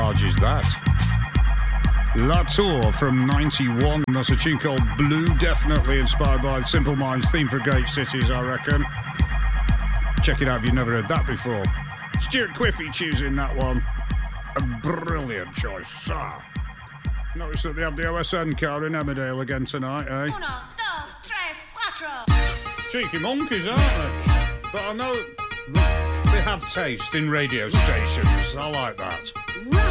large is that? La Tour from 91. That's a tune called Blue, definitely inspired by Simple Minds' theme for Great Cities, I reckon. Check it out if you've never heard that before. Stuart Quiffy choosing that one. A brilliant choice, sir. Notice that they have the OSN car in Emmerdale again tonight, eh? 1, 2, 3, 4. Cheeky monkeys, aren't they? But I know they have taste in radio stations. I like that.